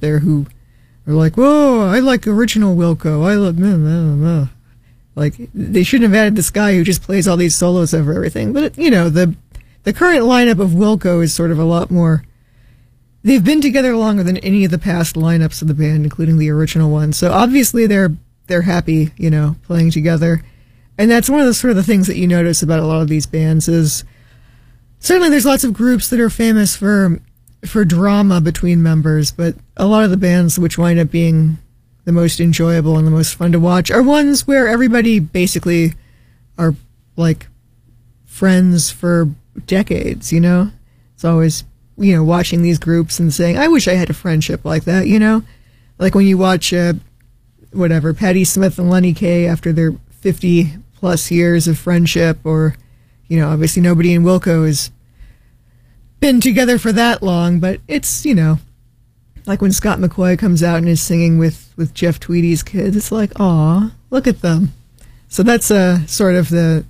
there who are like, whoa, I like original Wilco. I love, like, they shouldn't have added this guy who just plays all these solos over everything. But, you know, the current lineup of Wilco is sort of a lot more, they've been together longer than any of the past lineups of the band, including the original one. So obviously they're happy, you know, playing together. And that's one of the sort of the things that you notice about a lot of these bands is certainly there's lots of groups that are famous for drama between members, but a lot of the bands which wind up being the most enjoyable and the most fun to watch are ones where everybody basically are like friends for decades, you know? It's always, you know, watching these groups and saying, I wish I had a friendship like that, you know? Like when you watch, Patti Smith and Lenny Kaye after their 50 plus years of friendship, or, you know, obviously nobody in Wilco has been together for that long, but it's, you know, like when Scott McCoy comes out and is singing with Jeff Tweedy's kids, it's like, aw, look at them. So that's sort of the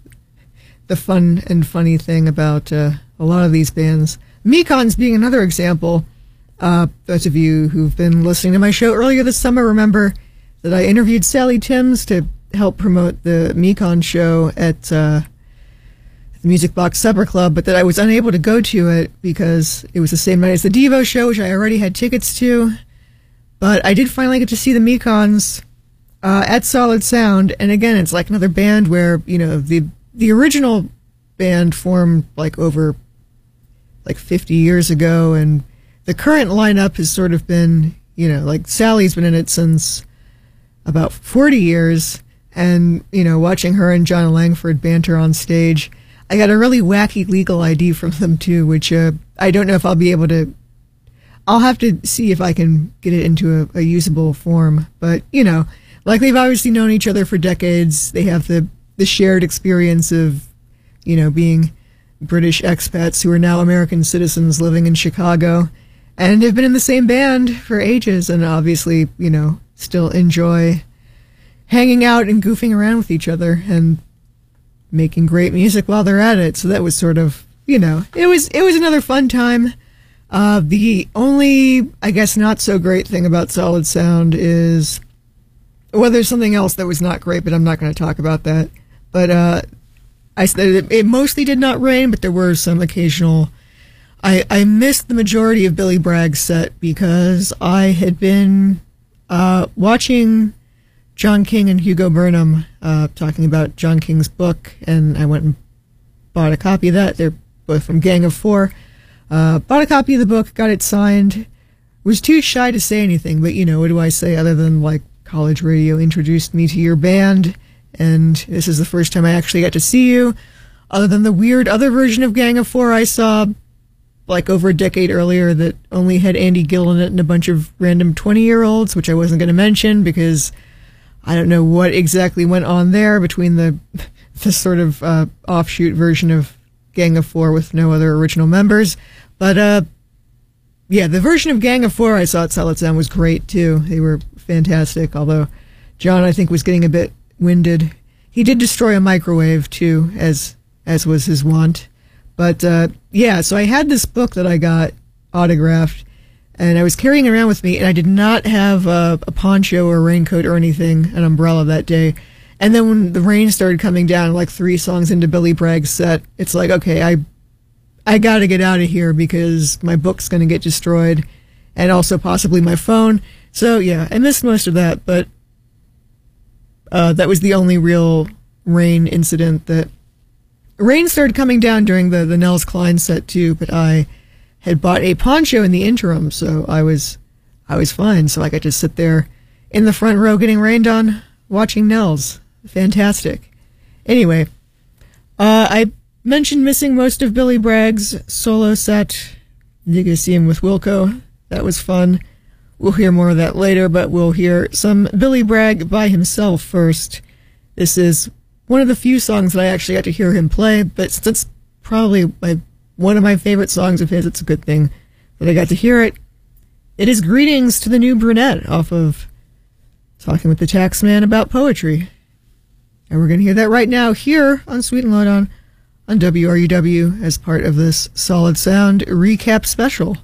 fun and funny thing about a lot of these bands. Mekons being another example. Those of you who've been listening to my show earlier this summer remember that I interviewed Sally Timms to help promote the Mekon show at the Music Box Supper Club, but that I was unable to go to it because it was the same night as the Devo show, which I already had tickets to. But I did finally get to see the Mekons at Solid Sound, and again, it's like another band where, you know, the original band formed like over like 50 years ago, and the current lineup has sort of been, you know, like Sally's been in it since about 40 years, and, you know, watching her and John Langford banter on stage, I got a really wacky legal ID from them too, which I don't know if I'll be able to, I'll have to see if I can get it into a usable form, but, you know, like they've obviously known each other for decades, they have the shared experience of, you know, being British expats who are now American citizens living in Chicago, and have been in the same band for ages, and obviously, you know, still enjoy hanging out and goofing around with each other and making great music while they're at it. So that was sort of, you know, it was another fun time. The only, I guess, not so great thing about Solid Sound is, well, there's something else that was not great, but I'm not going to talk about that. But I said it mostly did not rain, but there were some occasional. I missed the majority of Billy Bragg's set because I had been watching John King and Hugo Burnham talking about John King's book, and I went and bought a copy of that. They're both from Gang of Four. Bought a copy of the book, got it signed. Was too shy to say anything, but, you know, what do I say other than, like, college radio introduced me to your band, and this is the first time I actually got to see you. Other than the weird other version of Gang of Four I saw, like, over a decade earlier that only had Andy Gill in it and a bunch of random 20-year-olds, which I wasn't going to mention because I don't know what exactly went on there between the sort of offshoot version of Gang of Four with no other original members. But, yeah, the version of Gang of Four I saw at Solid Sound was great, too. They were fantastic, although John, I think, was getting a bit winded. He did destroy a microwave, too, as was his wont. But, yeah, so I had this book that I got autographed, and I was carrying it around with me, and I did not have a poncho or a raincoat or anything, an umbrella that day. And then when the rain started coming down, like 3 songs into Billy Bragg's set, it's like, okay, I gotta get out of here because my book's gonna get destroyed, and also possibly my phone. So, yeah, I missed most of that, but that was the only real rain incident that... Rain started coming down during the Nels Cline set, too, but I had bought a poncho in the interim, so I was fine. So I got to sit there in the front row getting rained on, watching Nels. Fantastic. Anyway, I mentioned missing most of Billy Bragg's solo set. You get to see him with Wilco. That was fun. We'll hear more of that later, but we'll hear some Billy Bragg by himself first. This is one of the few songs that I actually got to hear him play, but since it's probably one of my favorite songs of his, it's a good thing that I got to hear it. It is Greetings to the New Brunette off of Talking with the Taxman About Poetry. And we're going to hear that right now here on Sweet and Lowdown on WRUW as part of this Solid Sound recap special.